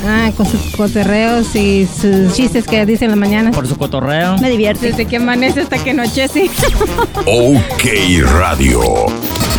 Con sus cotorreos y sus chistes que dice en la mañana. Por su cotorreo. Me divierte. Desde que amanece hasta que anochece. OK Radio.